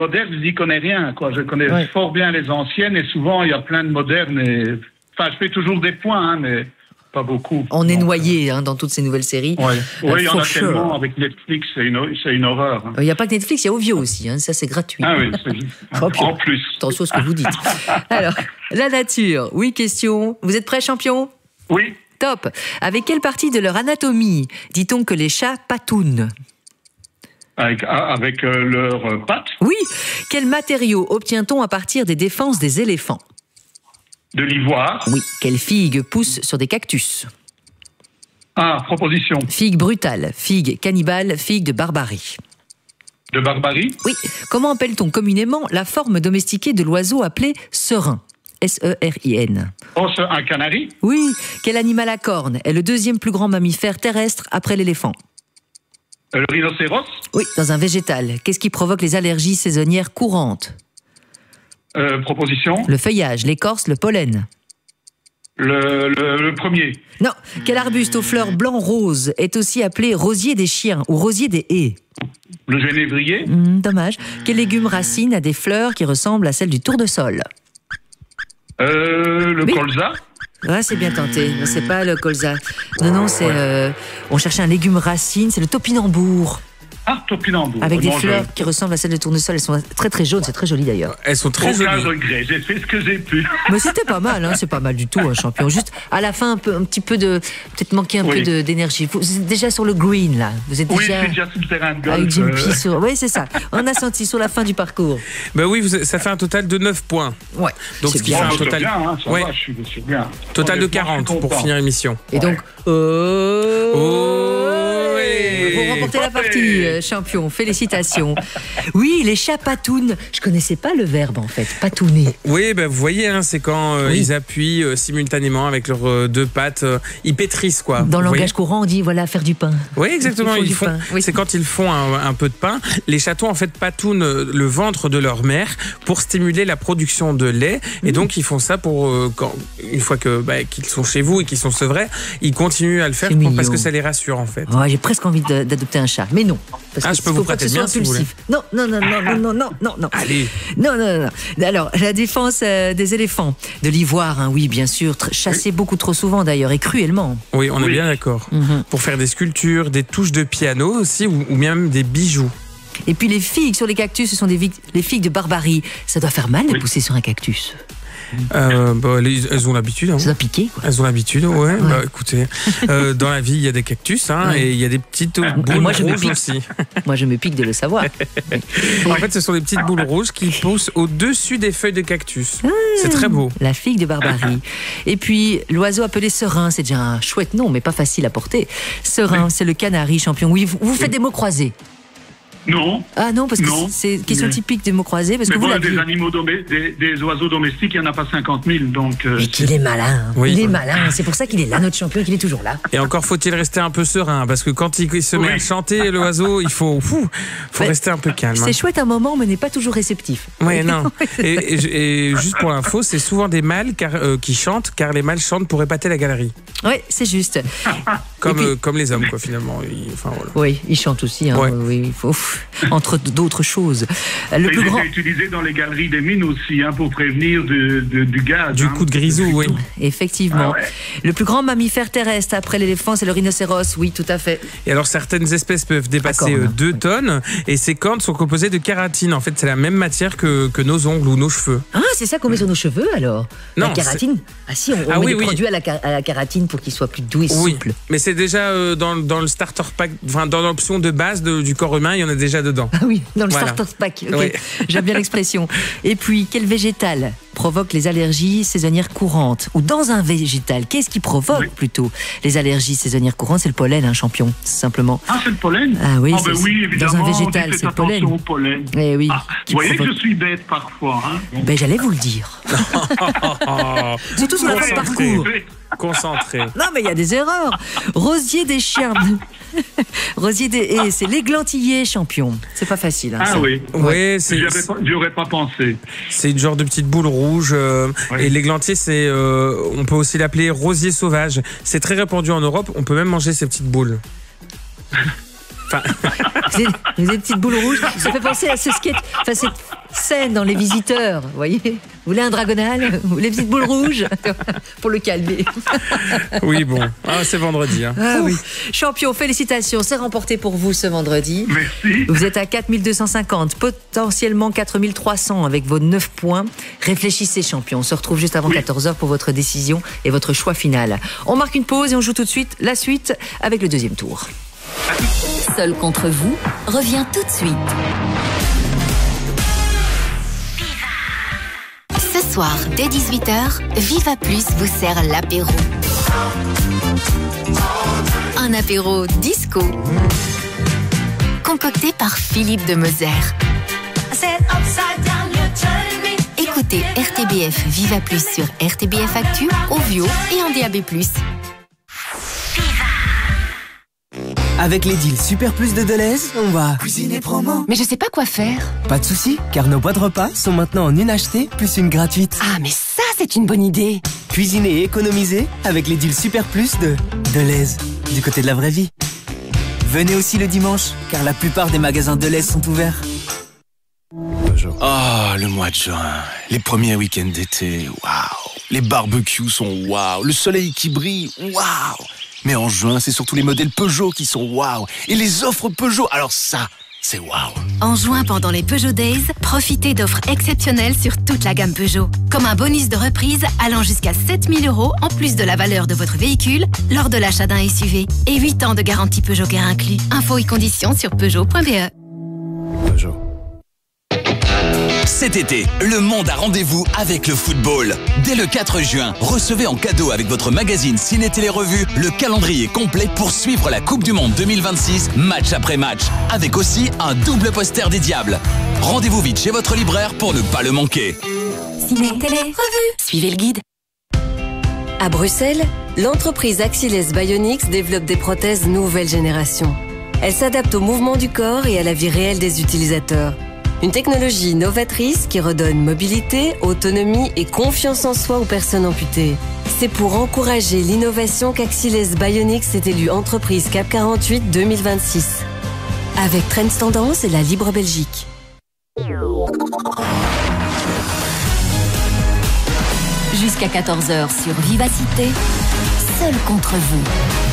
moderne, je n'y connais rien, quoi. Je connais fort bien les anciennes et souvent, il y a plein de modernes. Enfin, je fais toujours des points, mais pas beaucoup. On est noyé dans toutes ces nouvelles séries. Oui, il y en a tellement avec Netflix, c'est une horreur. Il n'y a pas que Netflix, il y a Ovio aussi. Ça, c'est gratuit. Ah oui, en plus. Attention à ce que vous dites. Alors, la nature. Oui, question. Vous êtes prêts, champion? Oui. Top. Avec quelle partie de leur anatomie dit-on que les chats patounent? Avec leurs pattes. Oui. Quel matériau obtient-on à partir des défenses des éléphants? De l'ivoire. Oui. Quelle figue pousse sur des cactus? Proposition. Figue brutale, figue cannibale, figue de barbarie. De barbarie? Oui. Comment appelle-t-on communément la forme domestiquée de l'oiseau appelé serin? S-E-R-I-N. Un canari? Oui. Quel animal à cornes est le deuxième plus grand mammifère terrestre après l'éléphant? Le rhinocéros? Oui. Dans un végétal, qu'est-ce qui provoque les allergies saisonnières courantes? Proposition. Le feuillage, l'écorce, le pollen. Le premier. Non. Quel arbuste aux fleurs blanc-rose est aussi appelé rosier des chiens ou rosier des haies? Le genévrier. Dommage. Quel légume racine a des fleurs qui ressemblent à celles du tournesol? Le colza. Ouais, c'est bien tenté. C'est pas le colza. Non, c'est... on cherchait un légume racine, c'est le topinambour. Topinambour. Avec des fleurs qui ressemblent à celles de tournesol. Elles sont très très jaunes, c'est très joli d'ailleurs. Elles sont très jolies. Aucun regret, j'ai fait ce que j'ai pu. Mais c'était pas mal, c'est pas mal du tout, un champion. Juste à la fin, un petit peu de... Peut-être manquer un peu d'énergie. Vous êtes déjà sur le green, là. Vous êtes déjà... Oui, je suis déjà sur le terrain de golf. Avec Jim P sur... Oui, c'est ça. On a senti sur la fin du parcours. Oui, ça fait un total de 9 points. Ouais. Donc ce qui fait un total... Bien, ça va, je suis bien. Total de 40 pour finir l'émission. Et donc... Vous remportez la partie, champion. Félicitations. Oui, les chats patounent. Je connaissais pas le verbe, en fait, patouner. Oui, vous voyez, c'est quand ils appuient simultanément avec leurs deux pattes. Ils pétrissent, quoi. Dans le langage courant, on dit, voilà, faire du pain. Oui, exactement. Ils font. Oui. C'est quand ils font un peu de pain. Les chatons, en fait, patounent le ventre de leur mère pour stimuler la production de lait. Et donc, ils font ça pour, une fois qu'ils sont chez vous et qu'ils sont sevrés, ils continuent à le faire parce que ça les rassure, en fait. J'ai presque envie d'adopter un chat, mais non. Parce que je peux vous prêter bien si vous voulez. Non. Allez. Non. Alors, la défense des éléphants, de l'ivoire, oui, bien sûr, chassé beaucoup trop souvent d'ailleurs, et cruellement. Oui, on est bien d'accord. Pour faire des sculptures, des touches de piano aussi, ou même des bijoux. Et puis les figues sur les cactus, ce sont les figues de barbarie. Ça doit faire mal de pousser sur un cactus. Elles ont l'habitude. Ça doit piquer, quoi. Elles ont l'habitude, ouais. Écoutez, dans la vie, il y a des cactus, et il y a des petites boules rouges aussi. Moi, je me pique de le savoir. En fait, ce sont des petites boules rouges qui poussent au-dessus des feuilles de cactus. C'est très beau. La figue de barbarie. Et puis, l'oiseau appelé serin, c'est déjà un chouette nom, mais pas facile à porter. Serin, c'est le canari, champion. Oui, vous faites des mots croisés. Non. Non, parce que c'est question typique des mots croisés. Parce que vous des oiseaux domestiques, il n'y en a pas 50 000. Donc, mais qu'il est malin. Oui. Il est malin. C'est pour ça qu'il est là, notre champion, qu'il est toujours là. Et encore faut-il rester un peu serein, parce que quand il se met à chanter, l'oiseau, il faut rester un peu calme. C'est chouette un moment, mais n'est pas toujours réceptif. Oui, non. Et juste pour l'info, c'est souvent des mâles qui chantent, car les mâles chantent pour épater la galerie. Oui, c'est juste. Comme les hommes, quoi, finalement. Voilà. Oui, ils chantent aussi. Oui, il faut... Entre d'autres choses. Il est utilisé dans les galeries des mines aussi, pour prévenir du gaz. Du coup de grisou, oui. Effectivement. Le plus grand mammifère terrestre après l'éléphant, c'est le rhinocéros. Oui, tout à fait. Et alors, certaines espèces peuvent dépasser 2 tonnes, et ces cornes sont composées de kératine. En fait, c'est la même matière que nos ongles ou nos cheveux. C'est ça qu'on met sur nos cheveux, alors? Non, la kératine? On met des produits à la kératine pour qu'ils soient plus doux et souples. Mais c'est déjà dans le starter pack, dans l'option de base du corps humain, il y en a déjà dedans. Ah oui, dans le starter pack. Okay. Oui. J'aime bien l'expression. Et puis, quel végétal provoque les allergies saisonnières courantes? Ou dans un végétal, qu'est-ce qui provoque plutôt les allergies saisonnières courantes? C'est le pollen, champion, simplement. C'est le pollen? Oui, oui, évidemment. Dans un végétal, c'est le pollen. Au pollen. Eh oui. Vous voyez que je suis bête parfois. J'allais vous le dire. Surtout sur la fin de parcours. Concentré. Non, mais il y a des erreurs. Rosier des chiens. Rosier des haies, c'est l'églantillé, champion. C'est pas facile. Oui. Ouais, j'y aurais pas pensé. C'est une genre de petite boule rouge. Et l'églantier, on peut aussi l'appeler rosier sauvage. C'est très répandu en Europe. On peut même manger ces petites boules. Enfin... Vous avez des petites boules rouges. Ça fait penser à ce sketch, enfin, cette scène dans Les Visiteurs, vous voyez. Vous voulez un dragonal? Vous voulez des petites boules rouges? Pour le calmer. Oui, bon. Ah, c'est vendredi. Hein. Ah oui. Champion, félicitations. C'est remporté pour vous ce vendredi. Merci. Vous êtes à 4250, potentiellement 4300 avec vos 9 points. Réfléchissez, champion. On se retrouve juste avant 14h pour votre décision et votre choix final. On marque une pause et on joue tout de suite la suite avec le deuxième tour. Seul contre vous revient tout de suite. Ce soir, dès 18h, Viva Plus vous sert l'apéro. Un apéro disco. Concocté par Philippe de Moser. Écoutez RTBF Viva Plus sur RTBF Actu, Ovio et en DAB+. Avec les deals Super Plus de Deleuze, on va cuisiner promo. Mais je sais pas quoi faire. Pas de soucis, car nos boîtes repas sont maintenant en une achetée plus une gratuite. Ah, mais ça, c'est une bonne idée. Cuisiner et économiser avec les deals Super Plus de Deleuze, du côté de la vraie vie. Venez aussi le dimanche, car la plupart des magasins Deleuze sont ouverts. Ah, le mois de juin, les premiers week-ends d'été, waouh. Les barbecues sont waouh, le soleil qui brille, waouh. Mais en juin, c'est surtout les modèles Peugeot qui sont waouh. Et les offres Peugeot, alors ça, c'est waouh. En juin, pendant les Peugeot Days, profitez d'offres exceptionnelles sur toute la gamme Peugeot. Comme un bonus de reprise allant jusqu'à 7 000 € en plus de la valeur de votre véhicule lors de l'achat d'un SUV. Et 8 ans de garantie Peugeot Care inclus. Infos et conditions sur Peugeot.be. Peugeot. Cet été, le monde a rendez-vous avec le football. Dès le 4 juin, recevez en cadeau avec votre magazine Ciné Télé Revue le calendrier complet pour suivre la Coupe du Monde 2026, match après match, avec aussi un double poster des Diables. Rendez-vous vite chez votre libraire pour ne pas le manquer. Ciné Télé Revue. Suivez le guide. À Bruxelles, l'entreprise Axilles Bionics développe des prothèses nouvelle génération. Elles s'adaptent au mouvement du corps et à la vie réelle des utilisateurs. Une technologie novatrice qui redonne mobilité, autonomie et confiance en soi aux personnes amputées. C'est pour encourager l'innovation qu'Axilles Bionics est élue entreprise CAP 48 2026. Avec Trends Tendance et la Libre Belgique. Jusqu'à 14h sur Vivacité, seul contre vous.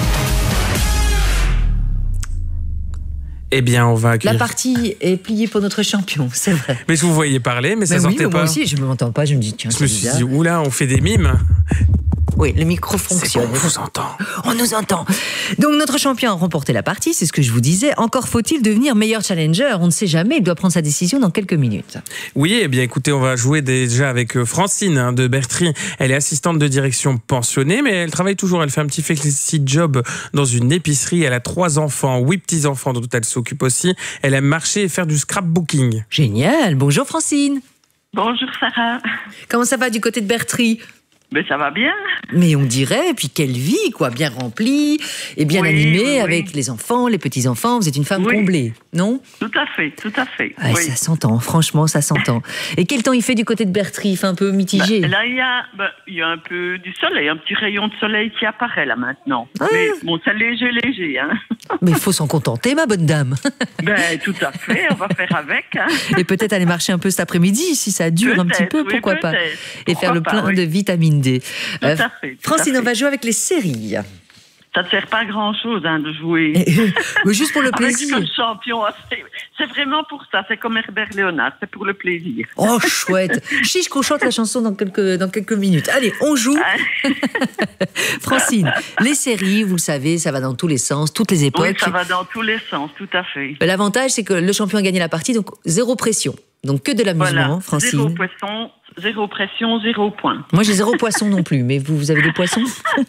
Eh bien, on va accueillir... La partie est pliée pour notre champion, c'est vrai. Mais je vous voyais parler, mais ça sortait oui, pas. Moi aussi, je ne m'entends pas, je me dis, tiens, je me suis dit, oula, on fait des mimes. Oui, le micro fonctionne. Bon, on vous entend. On nous entend. Donc, notre champion a remporté la partie, c'est ce que je vous disais. Encore faut-il devenir meilleur challenger. On ne sait jamais, il doit prendre sa décision dans quelques minutes. Oui, eh bien, écoutez, on va jouer déjà avec Francine de Bertry. Elle est assistante de direction pensionnée, mais elle travaille toujours. Elle fait un petit flexi-job dans une épicerie. Elle a 3 enfants, 8 petits-enfants dont elle s'occupe aussi. Elle aime marcher et faire du scrapbooking. Génial. Bonjour, Francine. Bonjour, Sarah. Comment ça va du côté de Bertry ? Mais ça va bien. Mais on dirait, puis quelle vie, quoi, bien remplie et bien animée avec les enfants, les petits-enfants. Vous êtes une femme comblée, non ? Tout à fait, tout à fait. Ouais, ça s'entend, franchement, ça s'entend. Et quel temps il fait du côté de Bertry ? Il fait un peu mitigé. Là, il y a un peu du soleil, un petit rayon de soleil qui apparaît là maintenant. Ah. Mais bon, c'est léger, hein. Mais il faut s'en contenter, ma bonne dame. Tout à fait, on va faire avec. Hein. Et peut-être aller marcher un peu cet après-midi, si ça dure un petit peu, pourquoi pas. Et faire le plein de vitamine D. Tout à fait. Francine, on va jouer avec les séries. Ça ne sert pas à grand-chose de jouer. Mais juste pour le plaisir. Avec ce champion, c'est vraiment pour ça. C'est comme Herbert Léonard, c'est pour le plaisir. Oh, chouette. Chiche qu'on chante la chanson dans quelques minutes. Allez, on joue. Francine, les séries, vous le savez, ça va dans tous les sens, toutes les époques. Oui, ça va dans tous les sens, tout à fait. L'avantage, c'est que le champion a gagné la partie, donc zéro pression. Donc que de l'amusement, Francine. Zéro pression, 0 point. Moi, j'ai 0 poisson non plus, mais vous avez des poissons ?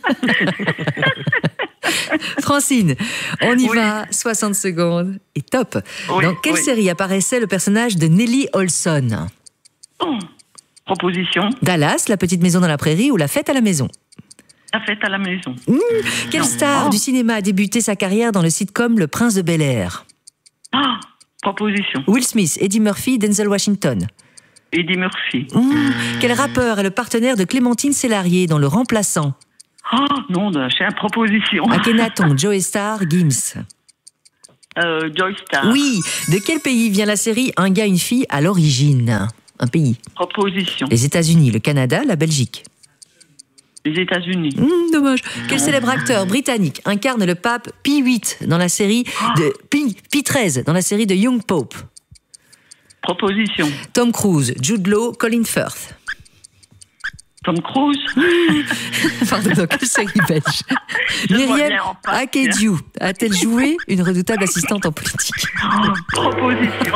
Francine, on y va, 60 secondes, et top. Dans quelle série apparaissait le personnage de Nellie Olson ? Proposition. Dallas, La petite maison dans la prairie ou La fête à la maison ? La fête à la maison. Quelle star du cinéma a débuté sa carrière dans le sitcom Le Prince de Bel-Air ? Proposition. Will Smith, Eddie Murphy, Denzel Washington. Eddie Murphy. Quel rappeur est le partenaire de Clémentine Célarier dans Le Remplaçant ? Non, j'ai une proposition. Akhenaton, Joe Star, Gims. Joy Star. Oui. De quel pays vient la série Un gars, une fille à l'origine? Un pays. Proposition. Les États-Unis, le Canada, la Belgique. Les États-Unis. Dommage. Quel célèbre acteur britannique incarne le pape Pie VIII dans la série de Pie XIII dans la série de Young Pope? Proposition. Tom Cruise, Jude Law, Colin Firth. Tom Cruise. Pardon, dans quelle série belge? Myriam Akedju a-t-elle joué une redoutable assistante en politique? Proposition.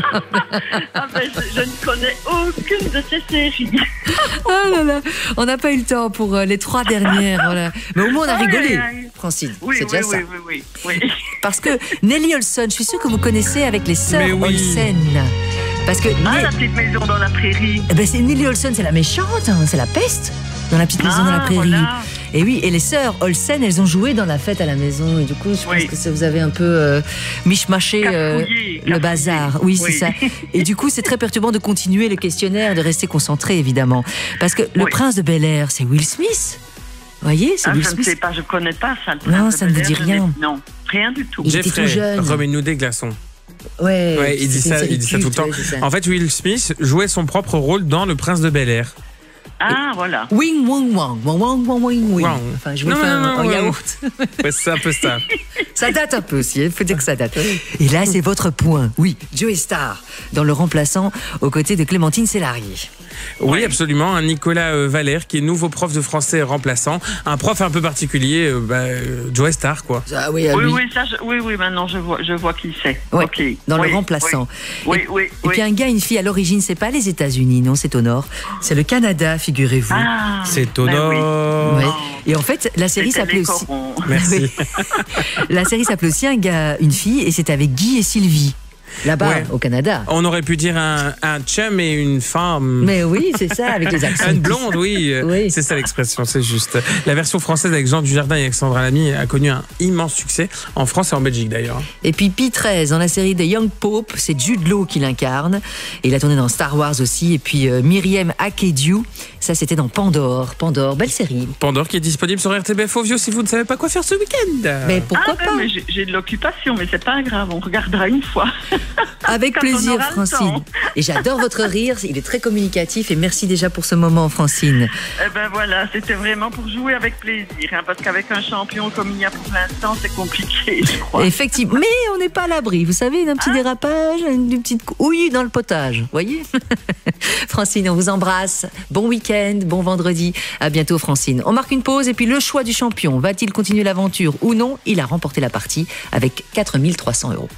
Je ne connais aucune de ces séries. Oh là là, on n'a pas eu le temps pour les 3 dernières. Voilà. Mais au moins on a rigolé, Francine. Oui, c'est déjà ça. Oui. Parce que Nelly Olson, je suis sûre que vous connaissez avec les sœurs Olsen. Parce que la petite maison dans la prairie. Eh ben c'est Nelly Olson, c'est la méchante, hein, c'est la peste dans la petite maison dans la prairie. Voilà. Et oui, et les sœurs Olsen, elles ont joué dans La fête à la maison. Et du coup, je pense que ça vous avez un peu mishmaché le bazar. Oui, c'est ça. Et du coup, c'est très perturbant de continuer le questionnaire, de rester concentré, évidemment. Parce que le prince de Bel-Air, c'est Will Smith. Vous voyez, c'est Will Smith. Je ne sais pas, je ne connais pas ça. Non, ça ne vous dit rien. Non, rien du tout. Il était tout jeune. Remets-nous des glaçons. Ouais, il dit ça tout le temps. En fait, Will Smith jouait son propre rôle dans Le Prince de Bel-Air. Ah, voilà. Wing, wang, wang, wang, wang, wang, wang, wing. Enfin, je vous fais un yaourt. C'est un peu ça. Ça date un peu aussi, il faut dire que ça date. Et là, c'est votre point. Oui, Joey Star, dans Le Remplaçant, aux côtés de Clémentine Célarié. Oui, absolument. Un Nicolas Valère, qui est nouveau prof de français remplaçant. Un prof un peu particulier, Joey Star, quoi. Ah, oui, maintenant je vois qui c'est. Ouais, okay. Dans Le Remplaçant. Oui. Et puis un gars, une fille, à l'origine, c'est pas les États-Unis, non, c'est au nord. C'est le Canada, figurez-vous. Ah, c'est au nord. Ouais. Et en fait, la série s'appelait aussi. Merci. La série s'appelait aussi Un gars, une fille, et c'était avec Guy et Sylvie. Là-bas, au Canada. On aurait pu dire un chum et une femme. Mais oui, c'est ça, avec les accents. Une blonde, oui. C'est ça l'expression, c'est juste. La version française avec Jean Dujardin et Alexandra Lamy a connu un immense succès, en France et en Belgique d'ailleurs. Et puis Pie XIII, dans la série de Young Pope, c'est Jude Law qui l'incarne. Et il a tourné dans Star Wars aussi. Et puis Myriam Akedju, ça c'était dans Pandore. Pandore, belle série. Pandore qui est disponible sur RTBF Ovio si vous ne savez pas quoi faire ce week-end. Mais pourquoi pas mais j'ai de l'occupation, mais c'est pas grave, on regardera une fois. Avec plaisir, Francine. Et j'adore votre rire, il est très communicatif et merci déjà pour ce moment, Francine. Eh ben voilà, c'était vraiment pour jouer avec plaisir, hein, parce qu'avec un champion comme il y a pour l'instant, c'est compliqué, je crois. Effectivement, mais on n'est pas à l'abri, vous savez, d'un petit dérapage, une petite houille dans le potage, voyez. Francine, on vous embrasse. Bon week-end, bon vendredi. À bientôt, Francine. On marque une pause et puis le choix du champion. Va-t-il continuer l'aventure ou non? Il a remporté la partie avec 4 300 €.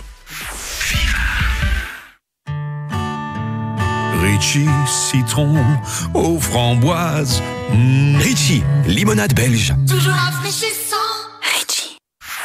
Ritchie, citron aux framboises. Ritchie, limonade belge. Toujours rafraîchissant. Ritchie.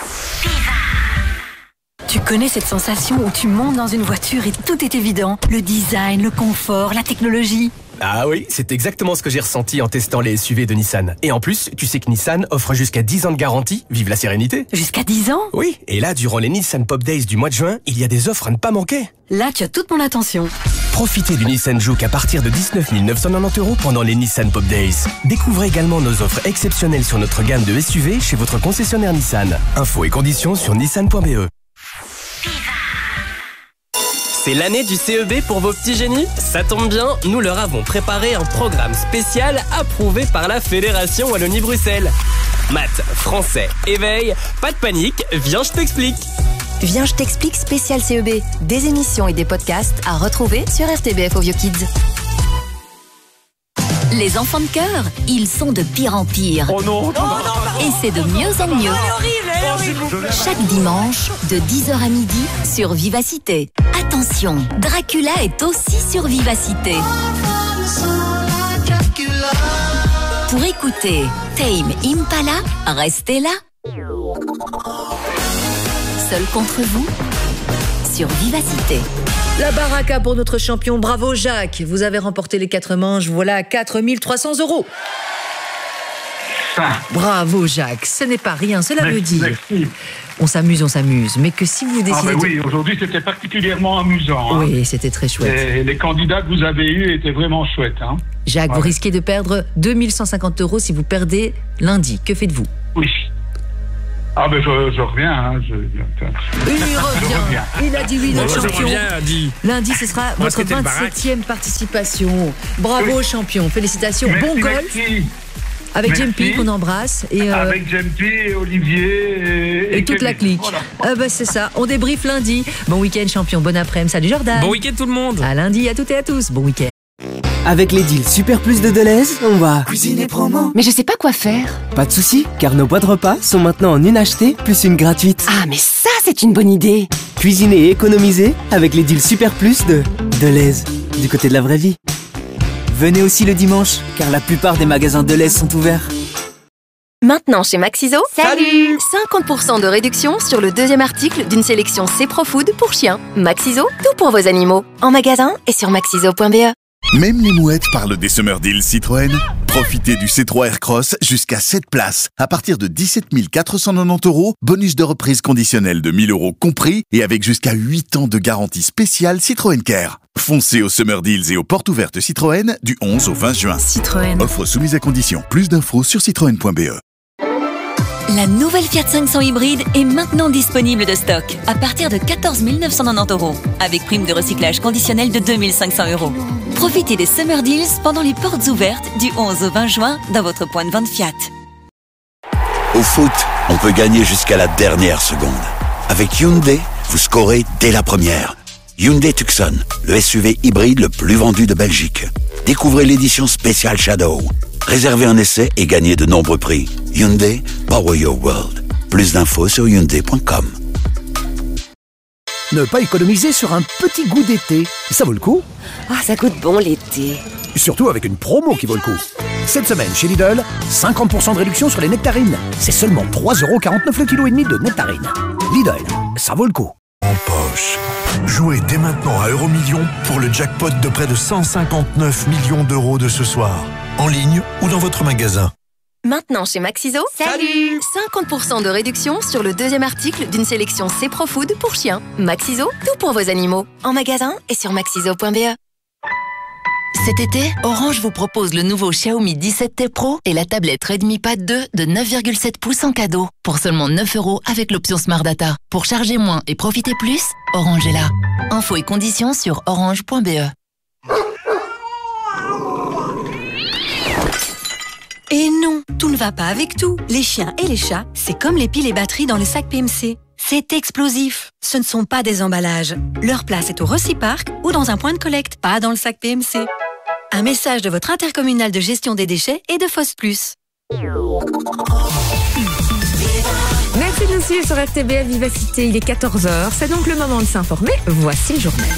Tu connais cette sensation où tu montes dans une voiture et tout est évident? Le design, le confort, la technologie. Ah oui, c'est exactement ce que j'ai ressenti en testant les SUV de Nissan. Et en plus, tu sais que Nissan offre jusqu'à 10 ans de garantie. Vive la sérénité. Jusqu'à 10 ans? Oui, et là, durant les Nissan Pop Days du mois de juin, il y a des offres à ne pas manquer. Là, tu as toute mon attention. Profitez du Nissan Juke à partir de 19 990 € pendant les Nissan Pop Days. Découvrez également nos offres exceptionnelles sur notre gamme de SUV chez votre concessionnaire Nissan. Infos et conditions sur nissan.be. C'est l'année du CEB pour vos petits génies? Ça tombe bien, nous leur avons préparé un programme spécial approuvé par la Fédération Wallonie-Bruxelles. Maths, français, éveil, pas de panique, viens je t'explique. Viens je t'explique spécial CEB. Des émissions et des podcasts à retrouver sur RTBF Ovio Kids. Les enfants de cœur, ils sont de pire en pire. Oh non, et c'est de mieux en mieux. Chaque dimanche, de 10h à midi, sur Vivacité. Attention, Dracula est aussi sur Vivacité. Pour écouter Tame Impala, restez là. Seul contre vous, sur Vivacité. La baraka pour notre champion. Bravo Jacques, vous avez remporté les 4 manches. Voilà 4 300 €. Bravo Jacques, ce n'est pas rien, cela veut dire. Merci. On s'amuse, mais que si vous décidez... oui, aujourd'hui c'était particulièrement amusant. Hein. Oui, c'était très chouette. Et les candidats que vous avez eus étaient vraiment chouettes. Hein. Jacques, vous risquez de perdre 2 150 € si vous perdez lundi. Que faites-vous? Oui. Ah ben je reviens. Hein, Il revient. Il a dit oui, notre champion. Lundi, ce sera votre 27e participation. Bravo, champion. Félicitations. Merci, bon golf. Merci. Avec Jempi qu'on embrasse. Avec Jempi et Olivier. Et toute la clique. Voilà. C'est ça. On débriefe lundi. Bon week-end, champion. Bon après-midi. Salut Jordan. Bon week-end tout le monde. À lundi à toutes et à tous. Bon week-end. Avec les deals Super Plus de Deleuze, on va cuisiner promo. Mais je sais pas quoi faire. Pas de soucis, car nos boîtes repas sont maintenant en une achetée plus une gratuite. Ah, mais ça, c'est une bonne idée. Cuisiner et économiser avec les deals Super Plus de Deleuze, du côté de la vraie vie. Venez aussi le dimanche, car la plupart des magasins Deleuze sont ouverts. Maintenant chez Maxiso, salut 50% de réduction sur le deuxième article d'une sélection C-Pro-Food pour chiens. Maxiso, tout pour vos animaux. En magasin et sur maxiso.be. Même les mouettes parlent des Summer Deals Citroën. Profitez du C3 Aircross jusqu'à 7 places à partir de 17 490 €, bonus de reprise conditionnel de 1 000 € compris et avec jusqu'à 8 ans de garantie spéciale Citroën Care. Foncez aux Summer Deals et aux portes ouvertes Citroën du 11 au 20 juin. Citroën. Offre soumise à condition. Plus d'infos sur citroën.be. La nouvelle Fiat 500 hybride est maintenant disponible de stock à partir de 14 990 €, avec prime de recyclage conditionnelle de 2 500 €. Profitez des Summer Deals pendant les portes ouvertes du 11 au 20 juin dans votre point de vente Fiat. Au foot, on peut gagner jusqu'à la dernière seconde. Avec Hyundai, vous scorez dès la première. Hyundai Tucson, le SUV hybride le plus vendu de Belgique. Découvrez l'édition spéciale Shadow. Réservez un essai et gagnez de nombreux prix. Hyundai, Power Your World. Plus d'infos sur Hyundai.com. Ne pas économiser sur un petit goût d'été, ça vaut le coup. Ah, ça goûte bon l'été. Surtout avec une promo qui vaut le coup. Cette semaine chez Lidl, 50% de réduction sur les nectarines. C'est seulement 3,49 € le kilo et demi de nectarines. Lidl, ça vaut le coup. En poche. Jouez dès maintenant à Euromillions pour le jackpot de près de 159 millions d'euros de ce soir. En ligne ou dans votre magasin. Maintenant chez Maxiso, salut 50% de réduction sur le deuxième article d'une sélection C-Pro-Food pour chiens. Maxiso, tout pour vos animaux. En magasin et sur maxiso.be. Cet été, Orange vous propose le nouveau Xiaomi 17T Pro et la tablette Redmi Pad 2 de 9,7 pouces en cadeau. Pour seulement 9 € avec l'option Smart Data. Pour charger moins et profiter plus, Orange est là. Infos et conditions sur orange.be. Et non, tout ne va pas avec tout. Les chiens et les chats, c'est comme les piles et batteries dans le sac PMC. C'est explosif. Ce ne sont pas des emballages. Leur place est au Reciparc ou dans un point de collecte, pas dans le sac PMC. Un message de votre intercommunal de gestion des déchets et de FOS+. Merci de nous suivre sur RTBF Vivacité. Il est 14h. C'est donc le moment de s'informer. Voici le journal.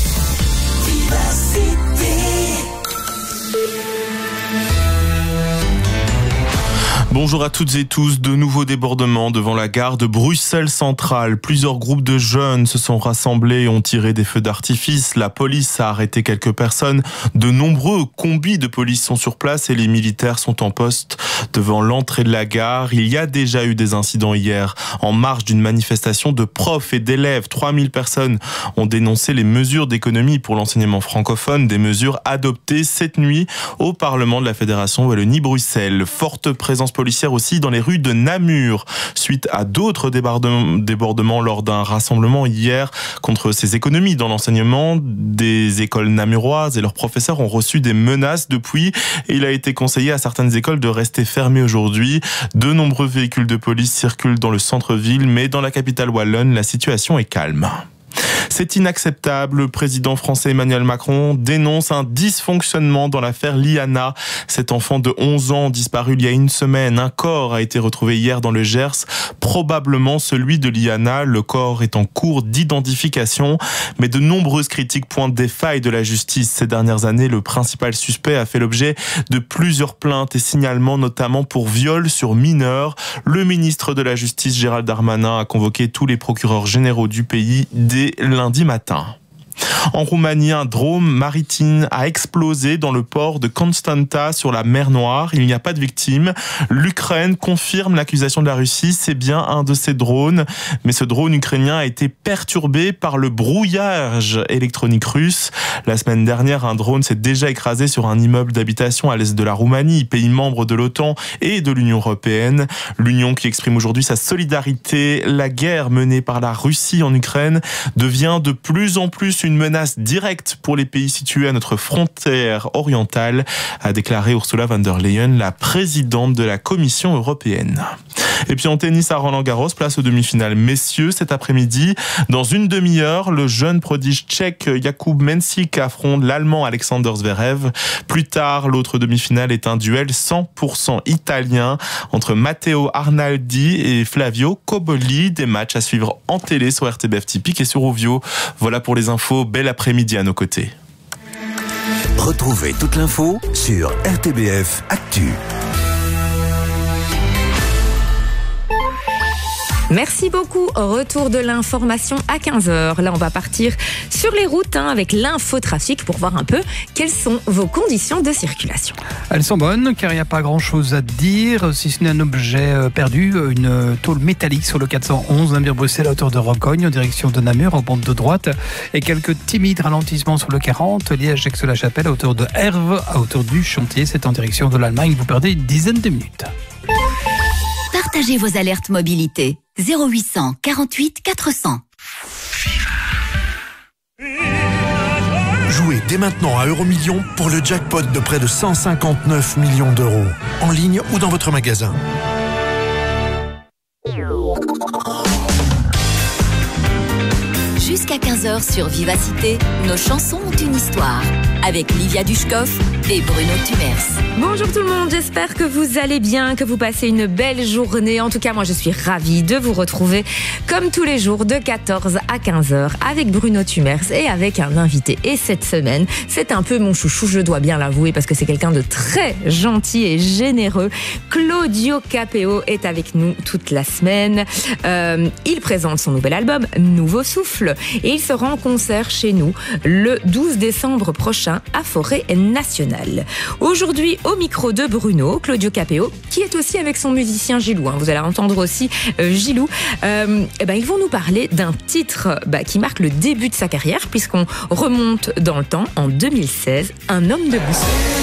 Bonjour à toutes et tous. De nouveaux débordements devant la gare de Bruxelles Centrale. Plusieurs groupes de jeunes se sont rassemblés et ont tiré des feux d'artifice. La police a arrêté quelques personnes. De nombreux combis de police sont sur place et les militaires sont en poste devant l'entrée de la gare. Il y a déjà eu des incidents hier en marge d'une manifestation de profs et d'élèves. 3000 personnes ont dénoncé les mesures d'économie pour l'enseignement francophone, des mesures adoptées cette nuit au Parlement de la Fédération Wallonie-Bruxelles. Forte présence policière aussi dans les rues de Namur, suite à d'autres débordements lors d'un rassemblement hier contre ces économies dans l'enseignement. Des écoles namuroises et leurs professeurs ont reçu des menaces depuis et il a été conseillé à certaines écoles de rester fermées aujourd'hui. De nombreux véhicules de police circulent dans le centre-ville, mais dans la capitale wallonne, la situation est calme. C'est inacceptable. Le président français Emmanuel Macron dénonce un dysfonctionnement dans l'affaire Liana. Cet enfant de 11 ans disparu il y a une semaine. Un corps a été retrouvé hier dans le Gers, probablement celui de Liana. Le corps est en cours d'identification, mais de nombreuses critiques pointent des failles de la justice. Ces dernières années, le principal suspect a fait l'objet de plusieurs plaintes et signalements, notamment pour viol sur mineurs. Le ministre de la Justice, Gérald Darmanin, a convoqué tous les procureurs généraux du pays dès lundi matin. En Roumanie, un drone maritime a explosé dans le port de Constanta sur la mer Noire. Il n'y a pas de victimes. L'Ukraine confirme l'accusation de la Russie. C'est bien un de ces drones. Mais ce drone ukrainien a été perturbé par le brouillage électronique russe. La semaine dernière, un drone s'est déjà écrasé sur un immeuble d'habitation à l'est de la Roumanie, pays membre de l'OTAN et de l'Union européenne. L'Union qui exprime aujourd'hui sa solidarité. La guerre menée par la Russie en Ukraine devient de plus en plus une menace directe pour les pays situés à notre frontière orientale, a déclaré Ursula von der Leyen, la présidente de la Commission européenne. Et puis en tennis à Roland-Garros, place aux demi-finales messieurs cet après-midi. Dans une demi-heure, le jeune prodige tchèque Jakub Mensik affronte l'Allemand Alexander Zverev. Plus tard, l'autre demi-finale est un duel 100% italien entre Matteo Arnaldi et Flavio Cobolli. Des matchs à suivre en télé sur RTBF Typique et sur Ovio. Voilà pour les infos. Bel après-midi à nos côtés. Retrouvez toute l'info sur RTBF Actu. Merci beaucoup. Retour de l'information à 15h. Là, on va partir sur les routes avec l'infotrafic pour voir un peu quelles sont vos conditions de circulation. Elles sont bonnes car il n'y a pas grand-chose à dire, si ce n'est un objet perdu, une tôle métallique sur le 411, Namur-Bruxelles à hauteur de Rocogne en direction de Namur en bande de droite et quelques timides ralentissements sur le 40, Liège-Aix-la-Chapelle à hauteur de Herve, à hauteur du Chantier, c'est en direction de l'Allemagne, vous perdez une dizaine de minutes. Partagez vos alertes mobilité. 0800 48 400. Jouez dès maintenant à Euromillions pour le jackpot de près de 159 millions d'euros. En ligne ou dans votre magasin. Jusqu'à 15h sur Vivacité, nos chansons ont une histoire. Avec Livia Dushkov et Bruno Tumers. Bonjour tout le monde, j'espère que vous allez bien, que vous passez une belle journée. En tout cas, moi je suis ravie de vous retrouver comme tous les jours de 14 à 15h avec Bruno Tumers et avec un invité. Et cette semaine, c'est un peu mon chouchou, je dois bien l'avouer, parce que c'est quelqu'un de très gentil et généreux. Claudio Capéo est avec nous toute la semaine. Il présente son nouvel album, Nouveau Souffle, et il sera en concert chez nous le 12 décembre prochain à Forêt Nationale. Aujourd'hui, au micro de Bruno, Claudio Capéo, qui est aussi avec son musicien Gilou. Vous allez entendre aussi Gilou. Ils vont nous parler d'un titre qui marque le début de sa carrière, puisqu'on remonte dans le temps, en 2016, Un homme de boussole.